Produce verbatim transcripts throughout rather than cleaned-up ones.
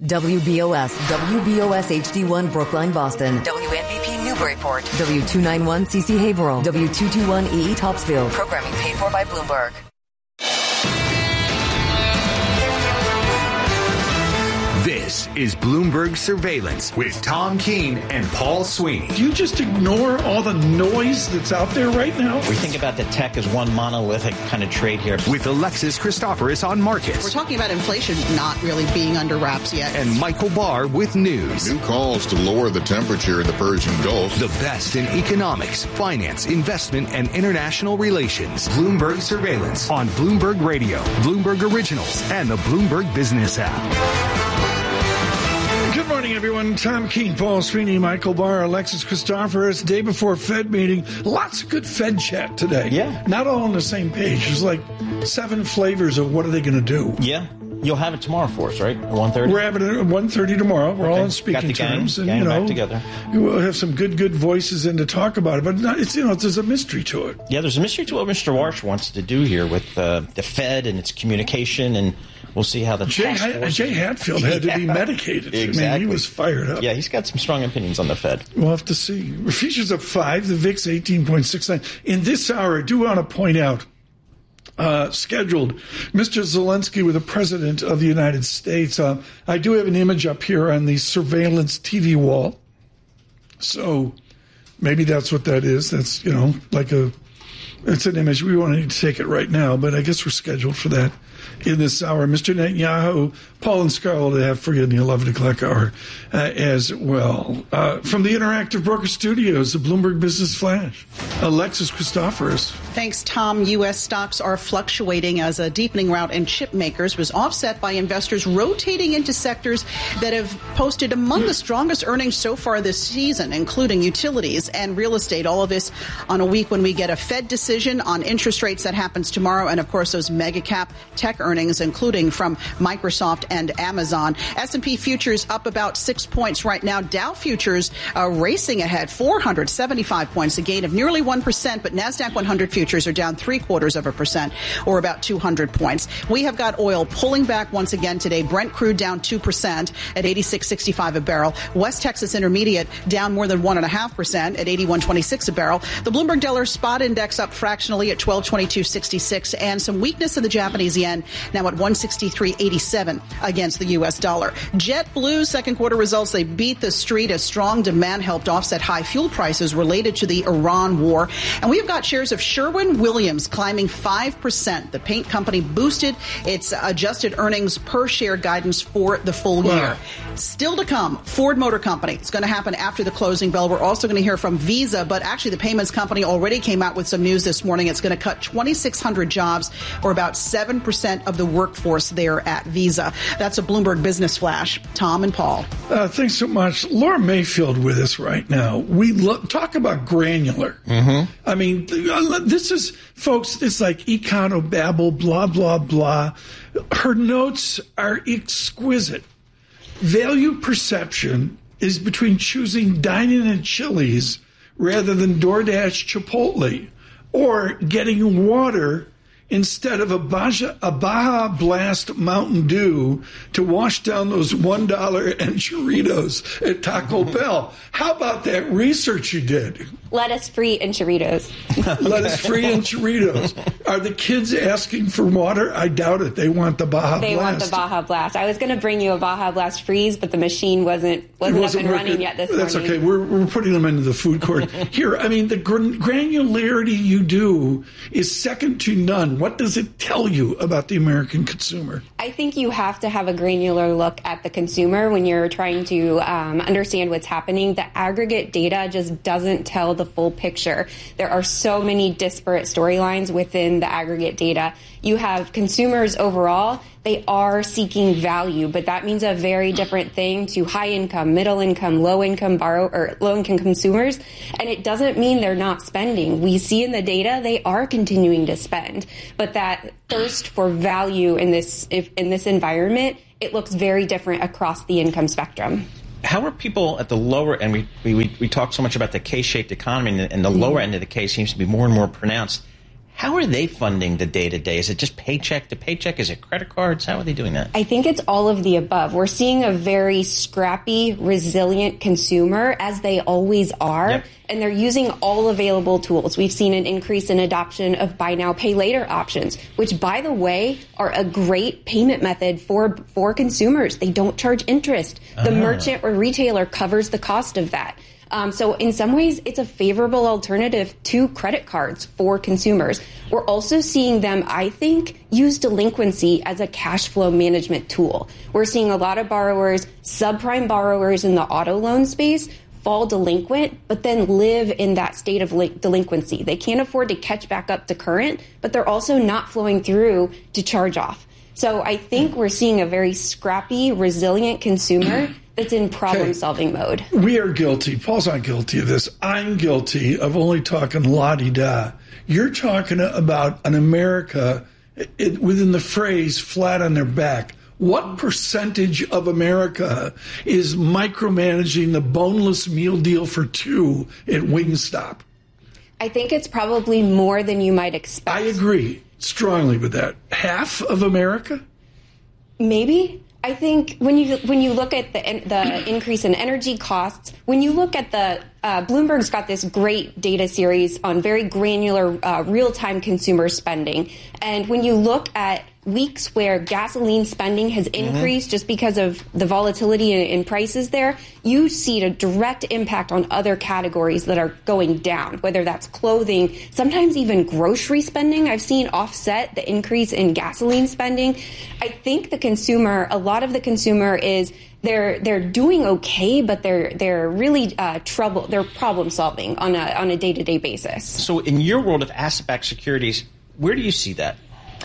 W B O S, W B O S H D one Brookline, Boston. W N B P Newburyport. W two ninety-one C C Haverhill. W two twenty-one E E Topsfield. Programming paid for by Bloomberg. This is Bloomberg Surveillance with Tom Keene and Paul Sweeney. Do you just ignore all the noise that's out there right now? We think about the tech as one monolithic kind of trade here. With Alexis Christoforous on markets. We're talking about inflation not really being under wraps yet. And Michael Barr with news. New calls to lower the temperature in the Persian Gulf. The best in economics, finance, investment, and international relations. Bloomberg Surveillance on Bloomberg Radio, Bloomberg Originals, and the Bloomberg Business app. Good morning, everyone. Tom Keene, Paul Sweeney, Michael Barr, Alexis Christoforous. Day before Fed meeting. Lots of good Fed chat today. Yeah. Not all on the same page. There's like seven flavors of what are they going to do. Yeah. You'll have it tomorrow for us, right? At one thirty? We're having it at one thirty tomorrow. We're okay. all on speaking Got the gang, terms. And, gang you know, back together. We'll have some good, good voices in to talk about it. But not, it's, you know, there's a mystery to it. Yeah, there's a mystery to what Mister Warsh wants to do here with uh, the Fed and its communication, and we'll see how the Jay, ha- Jay Hatfield had yeah. to be medicated. Exactly. I mean, he was fired up. Yeah, he's got some strong opinions on the Fed. We'll have to see. Futures up five, the V I X eighteen point six nine. In this hour, I do want to point out, uh, scheduled, Mister Zelensky with the President of the United States. Uh, I do have an image up here on the surveillance T V wall. So maybe that's what that is. That's, you know, like a, it's an image. We won't need to take it right now, but I guess we're scheduled for that in this hour. Mister Netanyahu, Paul and Scarlett have for you in the eleven o'clock hour uh, as well. Uh, from the Interactive Broker Studios, the Bloomberg Business Flash, Alexis Christoforous. Thanks, Tom. U S stocks are fluctuating as a deepening rout in chip makers was offset by investors rotating into sectors that have posted among the strongest earnings so far this season, including utilities and real estate. All of this on a week when we get a Fed decision on interest rates that happens tomorrow, and of course those mega cap tech earnings, including from Microsoft and Amazon. S and P futures up about six points right now. Dow futures uh, racing ahead, four hundred seventy-five points, a gain of nearly one percent, but NASDAQ one hundred futures are down three quarters of a percent, or about two hundred points. We have got oil pulling back once again today. Brent crude down two percent at eighty-six sixty-five a barrel. West Texas Intermediate down more than one point five percent at eighty-one twenty-six a barrel. The Bloomberg Dollar Spot Index up fractionally at twelve twenty-two sixty-six, and some weakness in the Japanese yen, now at one sixty-three eighty-seven against the U S dollar. JetBlue's second quarter results, they beat the street as strong demand helped offset high fuel prices related to the Iran war. And we've got shares of Sherwin-Williams climbing five percent. The paint company boosted its adjusted earnings per share guidance for the full wow. year. Still to come, Ford Motor Company. It's going to happen after the closing bell. We're also going to hear from Visa, but actually the payments company already came out with some news this morning. It's going to cut twenty-six hundred jobs, or about seven percent of the workforce there at Visa. That's a Bloomberg Business Flash. Tom and Paul. Uh, thanks so much. Laura Mayfield with us right now. We lo- talk about granular. Mm-hmm. I mean, this is, folks, it's like econobabble, blah, blah, blah. Her notes are exquisite. Value perception is between choosing dining at Chili's rather than DoorDash Chipotle, or getting water instead of a Baja, a Baja Blast Mountain Dew to wash down those one dollar enchiladas at Taco Bell. How about that research you did? Lettuce-free enchiladas. Lettuce-free enchiladas. Are the kids asking for water? I doubt it. They want the Baja they Blast. They want the Baja Blast. I was going to bring you a Baja Blast freeze, but the machine wasn't wasn't, wasn't up and running yet this That's morning. That's okay. We're, we're putting them into the food court. Here, I mean, the gr- granularity you do is second to none. What does it tell you about the American consumer? I think you have to have a granular look at the consumer when you're trying to um, understand what's happening. The aggregate data just doesn't tell the full picture. There are so many disparate storylines within the aggregate data. You have consumers overall, they are seeking value, but that means a very different thing to high income, middle income, low income borrow or low income consumers. And it doesn't mean they're not spending. We see in the data they are continuing to spend, but that thirst for value in this if, in this environment, it looks very different across the income spectrum. How are people at the lower end? We we, we talk so much about the K-shaped economy, and the, and the mm-hmm. lower end of the K seems to be more and more pronounced. How are they funding the day-to-day? Is it just paycheck to paycheck? Is it credit cards? How are they doing that? I think it's all of the above. We're seeing a very scrappy, resilient consumer, as they always are, yep. and they're using all available tools. We've seen an increase in adoption of buy now, pay later options, which, by the way, are a great payment method for, for consumers. They don't charge interest. The uh-huh. merchant or retailer covers the cost of that. Um, so in some ways, it's a favorable alternative to credit cards for consumers. We're also seeing them, I think, use delinquency as a cash flow management tool. We're seeing a lot of borrowers, subprime borrowers in the auto loan space, fall delinquent, but then live in that state of delinquency. They can't afford to catch back up to current, but they're also not flowing through to charge off. So I think we're seeing a very scrappy, resilient consumer that's in problem-solving okay. mode. We are guilty. Paul's not guilty of this. I'm guilty of only talking la-di-da. You're talking about an America it, within the phrase flat on their back. What percentage of America is micromanaging the boneless meal deal for two at Wingstop? I think it's probably more than you might expect. I agree strongly with that. Half of America? Maybe. I think when you when you look at the the increase in energy costs, when you look at the uh, Bloomberg's got this great data series on very granular uh, real-time consumer spending, and when you look at weeks where gasoline spending has increased mm-hmm. just because of the volatility in, in prices there, you see a direct impact on other categories that are going down, whether that's clothing, sometimes even grocery spending. I've seen offset the increase in gasoline spending. I think the consumer, a lot of the consumer is they're they're doing okay, but they're they're really uh, trouble. They're problem solving on a on a day-to-day basis. So in your world of asset-backed securities, where do you see that?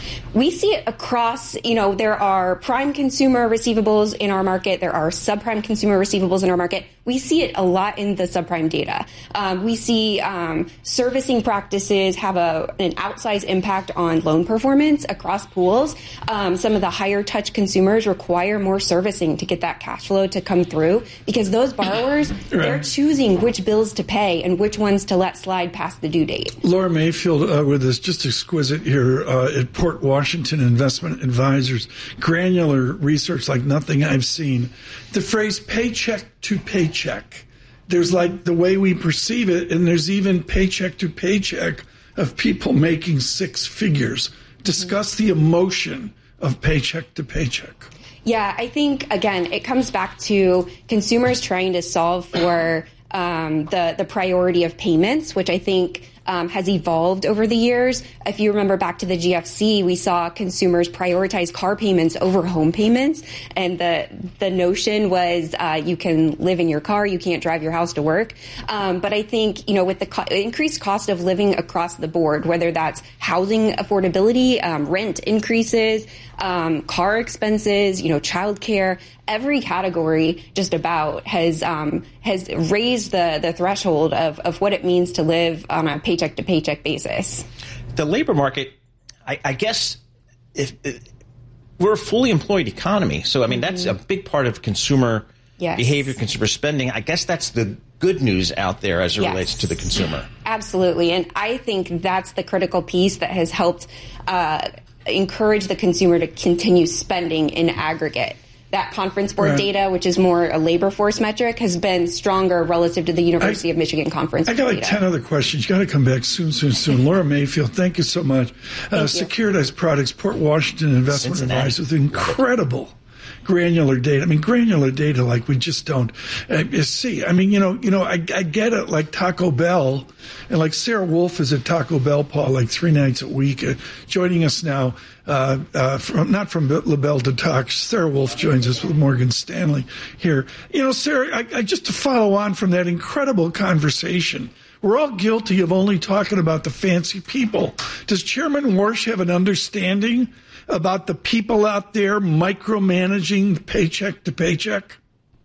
We see it across, you know, there are prime consumer receivables in our market. There are subprime consumer receivables in our market. We see it a lot in the subprime data. Um, we see um, servicing practices have a, an outsized impact on loan performance across pools. Um, some of the higher touch consumers require more servicing to get that cash flow to come through because those borrowers, right. they're choosing which bills to pay and which ones to let slide past the due date. Laura Mayfield uh, with us, just exquisite here uh, at Port Washington Investment Advisors, granular research like nothing I've seen. The phrase paycheck to paycheck, there's like the way we perceive it, and there's even paycheck to paycheck of people making six figures. Discuss the emotion of paycheck to paycheck. Yeah, I think, again, it comes back to consumers trying to solve for um, the, the priority of payments, which I think Um, has evolved over the years. If you remember back to the G F C, we saw consumers prioritize car payments over home payments. And the the notion was uh, you can live in your car, you can't drive your house to work. Um, but I think, you know, with the co- increased cost of living across the board, whether that's housing affordability, um, rent increases, um, car expenses, you know, childcare, every category just about has um, has raised the, the threshold of, of what it means to live on a paycheck to paycheck basis. The labor market, I, I guess, if, if we're a fully employed economy, so I mean mm-hmm. that's a big part of consumer yes. behavior, consumer spending. I guess that's the good news out there as it yes. relates to the consumer. Absolutely, and I think that's the critical piece that has helped uh, encourage the consumer to continue spending in aggregate. That Conference Board right. data, which is more a labor force metric, has been stronger relative to the University I, of Michigan Conference I got like data. ten other questions. You got to come back soon, soon, soon. Laura Mayfield, thank you so much. Uh, Securitized Products, Port Washington Investment Cincinnati. Advisors, incredible granular data. I mean, granular data like we just don't uh, see. I mean, you know, you know, I, I get it. Like Taco Bell, and like Sarah Wolf is at Taco Bell, Paul, like three nights a week, uh, joining us now. Uh, uh, from, not from LaBelle to Talk. Sarah Wolf joins us with Morgan Stanley here. You know, Sarah, I, I, just to follow on from that incredible conversation, we're all guilty of only talking about the fancy people. Does Chairman Warsh have an understanding about the people out there micromanaging paycheck to paycheck?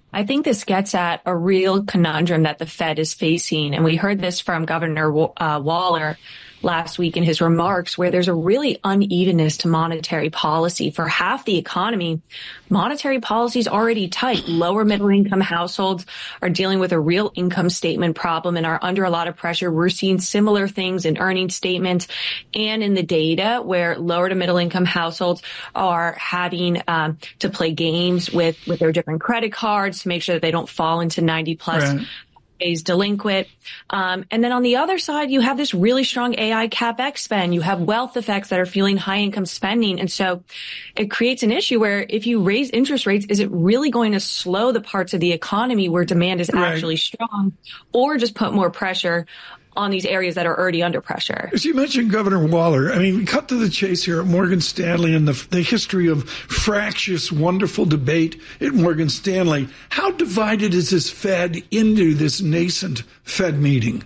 I think this gets at a real conundrum that the Fed is facing. And we heard this from Governor uh, Waller last week in his remarks, where there's a really unevenness to monetary policy. For half the economy, monetary policy is already tight. Lower middle income households are dealing with a real income statement problem and are under a lot of pressure. We're seeing similar things in earnings statements and in the data, where lower to middle income households are having um, to play games with, with their different credit cards to make sure that they don't fall into ninety plus right. days delinquent. Um, and then on the other side, you have this really strong A I CapEx spend. You have wealth effects that are fueling high income spending. And so it creates an issue where if you raise interest rates, is it really going to slow the parts of the economy where demand is right. actually strong, or just put more pressure on these areas that are already under pressure? As you mentioned Governor Waller, I mean, cut to the chase here at Morgan Stanley and the, the history of fractious, wonderful debate at Morgan Stanley. How divided is this Fed into this nascent Fed meeting?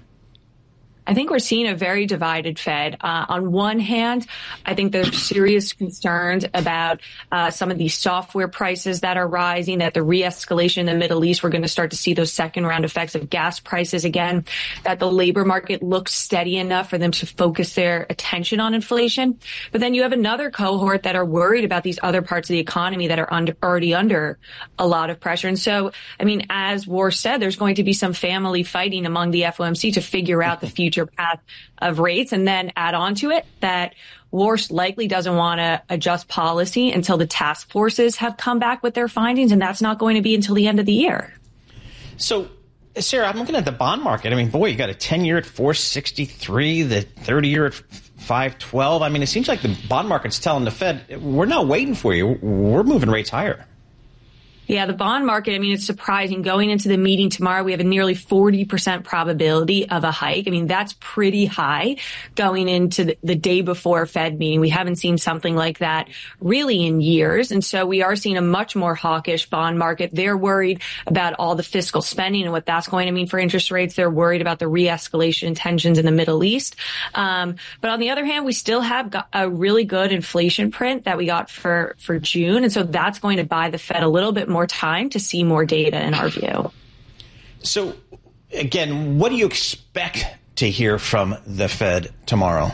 I think we're seeing a very divided Fed. Uh, on one hand, I think there's serious concerns about uh, some of these software prices that are rising, that the re-escalation in the Middle East, we're going to start to see those second round effects of gas prices again, that the labor market looks steady enough for them to focus their attention on inflation. But then you have another cohort that are worried about these other parts of the economy that are under, already under a lot of pressure. And so, I mean, as War said, there's going to be some family fighting among the F O M C to figure out the future path of rates, and then add on to it that Warsh likely doesn't want to adjust policy until the task forces have come back with their findings, and that's not going to be until the end of the year. So, Sarah, I'm looking at the bond market. I mean, boy, you got a ten-year at four sixty-three, the thirty-year at five twelve. I mean, it seems like the bond market's telling the Fed, we're not waiting for you. We're moving rates higher. Yeah, the bond market, I mean, it's surprising. Going into the meeting tomorrow, we have a nearly forty percent probability of a hike. I mean, that's pretty high going into the, the day before Fed meeting. We haven't seen something like that really in years. And so we are seeing a much more hawkish bond market. They're worried about all the fiscal spending and what that's going to mean for interest rates. They're worried about the re-escalation tensions in the Middle East. Um, but on the other hand, we still have got a really good inflation print that we got for, for June. And so that's going to buy the Fed a little bit more time to see more data in our view. So, again, what do you expect to hear from the Fed tomorrow?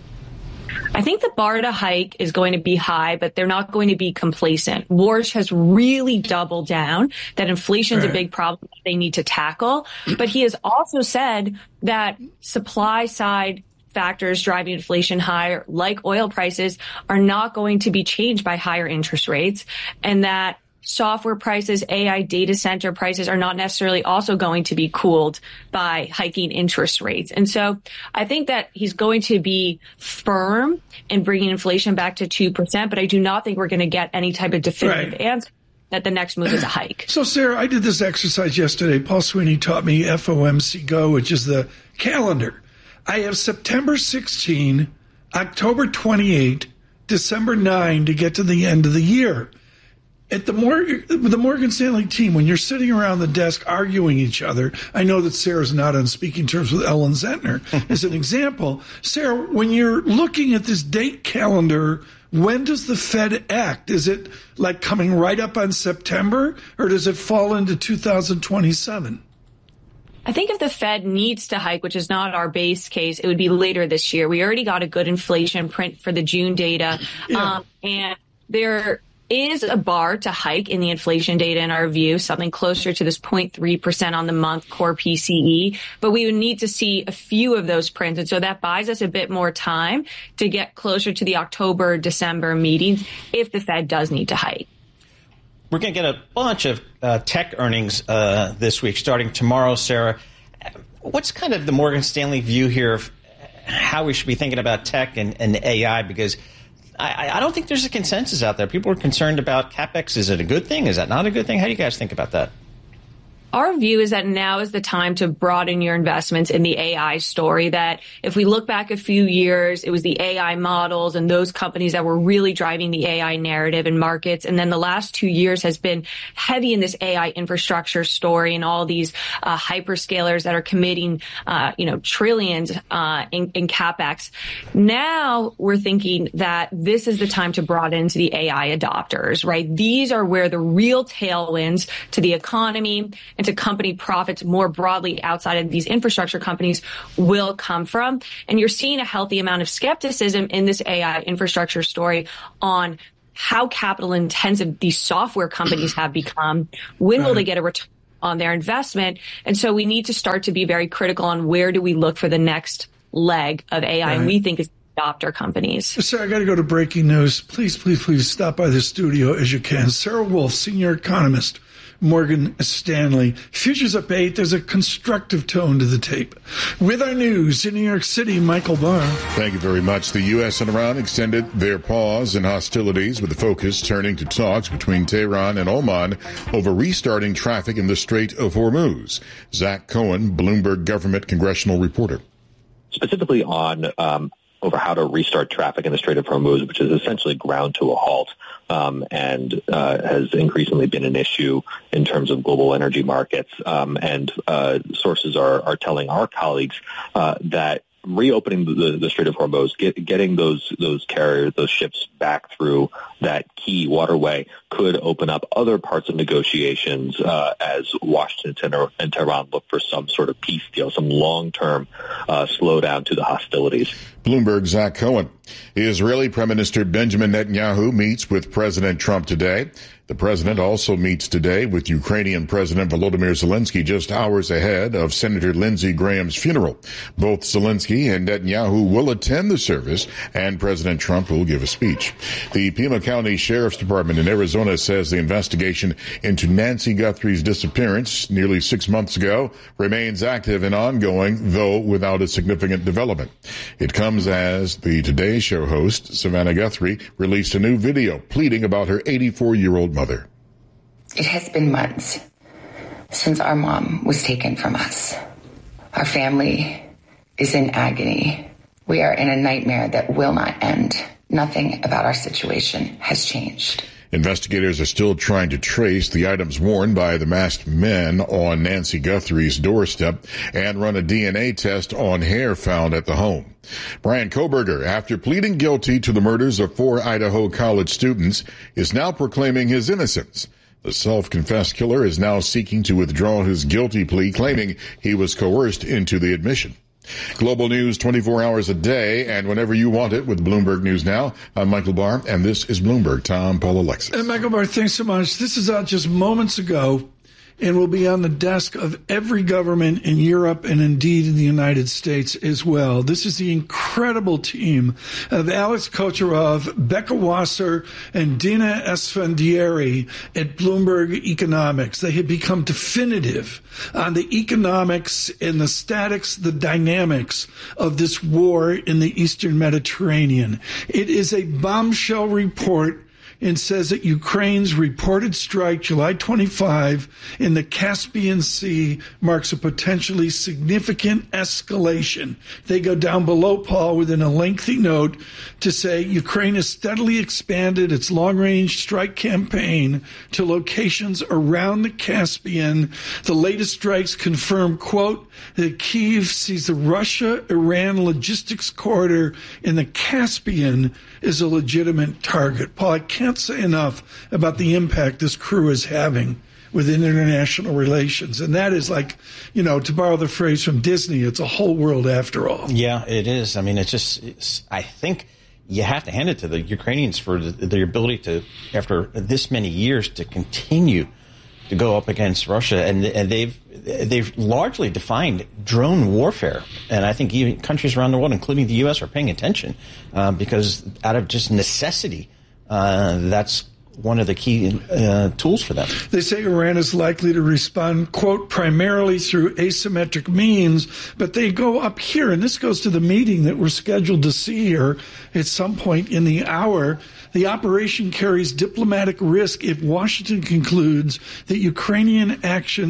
I think the bar to hike is going to be high, but they're not going to be complacent. Warsh has really doubled down that inflation is a big problem that they need to tackle. But he has also said that supply side factors driving inflation higher, like oil prices, are not going to be changed by higher interest rates, and that software prices, A I data center prices are not necessarily also going to be cooled by hiking interest rates. And so I think that he's going to be firm in bringing inflation back to two percent, but I do not think we're going to get any type of definitive right. answer that the next move is a hike. So, Sarah, I did this exercise yesterday. Paul Sweeney taught me F O M C Go, which is the calendar. I have September sixteenth, October twenty-eighth, December ninth to get to the end of the year. At the, Morgan, the Morgan Stanley team, when you're sitting around the desk arguing each other, I know that Sarah's not on speaking terms with Ellen Zentner, as an example. Sarah, when you're looking at this date calendar, when does the Fed act? Is it like coming right up on September, or does it fall into two thousand twenty-seven? I think if the Fed needs to hike, which is not our base case, it would be later this year. We already got a good inflation print for the June data, yeah. um, and there is a bar to hike in the inflation data in our view, something closer to this zero point three percent on the month core P C E. But we would need to see a few of those prints. And so that buys us a bit more time to get closer to the October, December meetings if the Fed does need to hike. We're going to get a bunch of uh, tech earnings uh, this week, starting tomorrow, Sarah. What's kind of the Morgan Stanley view here of how we should be thinking about tech and, and A I? Because I, I don't think there's a consensus out there. People are concerned about CapEx. Is it a good thing? Is that not a good thing? How do you guys think about that? Our view is that now is the time to broaden your investments in the A I story, that if we look back a few years, it was the A I models and those companies that were really driving the A I narrative in markets. And then the last two years has been heavy in this A I infrastructure story and all these uh, hyperscalers that are committing, uh, you know, trillions uh, in, in CapEx. Now we're thinking that this is the time to broaden into the A I adopters, right? These are where the real tailwinds to the economy and to company profits more broadly outside of these infrastructure companies will come from. And you're seeing a healthy amount of skepticism in this A I infrastructure story on how capital intensive these software companies have become. When will they get a return on their investment? And so we need to start to be very critical on where do we look for the next leg of A I, right. And we think it's adopter companies. Sarah, I got to go to breaking news. Please, please, please stop by the studio as you can. Sarah Wolf, senior economist, Morgan Stanley. Futures up eight. There's a constructive tone to the tape. With our news in New York City, Michael Barr. Thank you very much. The U S and Iran extended their pause in hostilities, with the focus turning to talks between Tehran and Oman over restarting traffic in the Strait of Hormuz. Zach Cohen, Bloomberg government congressional reporter. Specifically on um, over how to restart traffic in the Strait of Hormuz, which is essentially ground to a halt, um, and uh, has increasingly been an issue in terms of global energy markets. Um, and uh, sources are, are telling our colleagues uh, that reopening the, the Strait of Hormuz, get, getting those those carriers, those ships back through that key waterway could open up other parts of negotiations uh, as Washington and Tehran look for some sort of peace deal, some long-term uh, slowdown to the hostilities. Bloomberg, Zach Cohen. Israeli Prime Minister Benjamin Netanyahu meets with President Trump today. The president also meets today with Ukrainian President Volodymyr Zelensky just hours ahead of Senator Lindsey Graham's funeral. Both Zelensky and Netanyahu will attend the service, and President Trump will give a speech. The Pima County Sheriff's Department in Arizona says the investigation into Nancy Guthrie's disappearance nearly six months ago remains active and ongoing, though without a significant development. It comes as the Today Show host, Savannah Guthrie, released a new video pleading about her eighty-four-year-old mother. It has been months since our mom was taken from us. Our family is in agony. We are in a nightmare that will not end. Nothing about our situation has changed. Investigators are still trying to trace the items worn by the masked men on Nancy Guthrie's doorstep and run a D N A test on hair found at the home. Brian Koberger, after pleading guilty to the murders of four Idaho college students, is now proclaiming his innocence. The self-confessed killer is now seeking to withdraw his guilty plea, claiming he was coerced into the admission. Global news twenty-four hours a day and whenever you want it with Bloomberg News Now. I'm Michael Barr, and this is Bloomberg. Tom, Paul, Alexis. And Michael Barr, thanks so much. This is out just moments ago and will be on the desk of every government in Europe and indeed in the United States as well. This is the incredible team of Alex Kocherov, Becca Wasser, and Dina Esfandiari at Bloomberg Economics. They have become definitive on the economics and the statics, the dynamics of this war in the Eastern Mediterranean. It is a bombshell report and says that Ukraine's reported strike July twenty-fifth in the Caspian Sea marks a potentially significant escalation. They go down below, Paul, within a lengthy note to say Ukraine has steadily expanded its long-range strike campaign to locations around the Caspian. The latest strikes confirm, quote, that Kyiv sees the Russia-Iran logistics corridor in the Caspian as a legitimate target. Paul, I can't say enough about the impact this crew is having within international relations. And that is like, you know, to borrow the phrase from Disney, it's a whole world after all. Yeah, it is. I mean, it's just, it's, I think you have to hand it to the Ukrainians for the, their ability to, after this many years, to continue to go up against Russia. And, and they've, they've largely defined drone warfare. And I think even countries around the world, including the U S, are paying attention uh, because out of just necessity, uh, that's one of the key uh, tools for them. They say Iran is likely to respond, quote, primarily through asymmetric means, but they go up here, and this goes to the meeting that we're scheduled to see here at some point in the hour. The operation carries diplomatic risk if Washington concludes that Ukrainian actions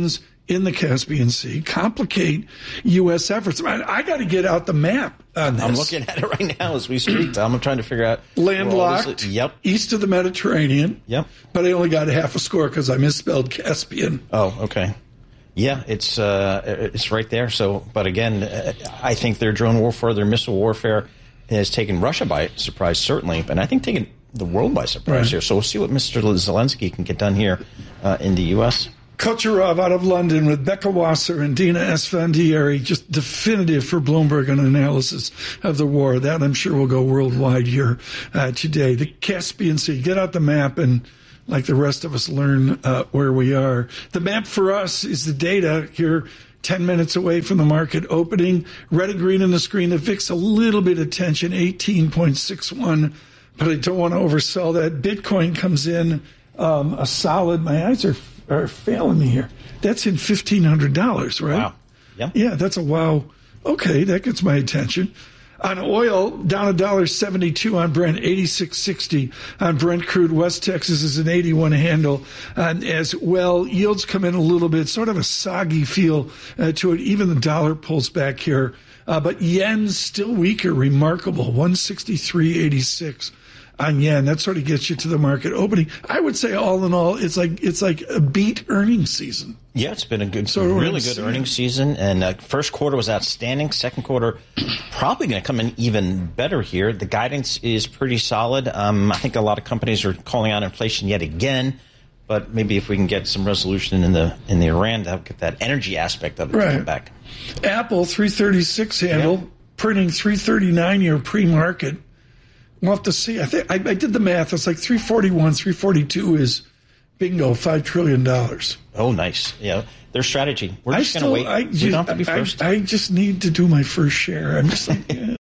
in the Caspian Sea, complicate U S efforts. I, I got to get out the map on this. I'm looking at it right now as we speak, Tom. I'm trying to figure out. Landlocked, yep. east of the Mediterranean. Yep. But I only got a half a score because I misspelled Caspian. Oh, okay. Yeah, it's uh, it's right there. So, but again, uh, I think their drone warfare, their missile warfare, has taken Russia by surprise, certainly, but I think taken the world by surprise right. here. So we'll see what Mister Zelensky can get done here uh, in the U S. Kucherov out of London with Becca Wasser and Dina Esfandiari, just definitive for Bloomberg an analysis of the war. That I'm sure will go worldwide here uh, today. The Caspian Sea, get out the map and, like the rest of us, learn uh, where we are. The map for us is the data here, ten minutes away from the market opening. Red and green on the screen. The V I X a little bit of tension, eighteen point six one, but I don't want to oversell that. Bitcoin comes in um, a solid, my eyes are, are failing me here. That's in fifteen hundred dollars, right? Wow. Yeah. Yeah, that's a wow. Okay, that gets my attention. On oil, down one dollar seventy-two on Brent, eighty-six sixty on Brent crude. West Texas is an eighty-one handle um, as well. Yields come in a little bit, sort of a soggy feel uh, to it. Even the dollar pulls back here. Uh, but yen's still weaker, remarkable, one sixty-three eighty-six on yen. That sort of gets you to the market opening. I would say all in all, it's like it's like a beat earnings season. Yeah, it's been a good, so really good earnings season, and uh, first quarter was outstanding. Second quarter probably going to come in even better here. The guidance is pretty solid. Um, I think a lot of companies are calling out inflation yet again, but maybe if we can get some resolution in the in the Iran, that'll get that energy aspect of it right. come back. Apple three thirty-six handle, yeah. printing three thirty-nine year pre-market. We'll have to see. I think I, I did the math. It's like three forty-one, three forty-two is bingo, five trillion dollars. Oh, nice. Yeah, their strategy. We're just going to wait. I we just, don't have to be I, first. I just need to do my first share. I'm just like, yeah.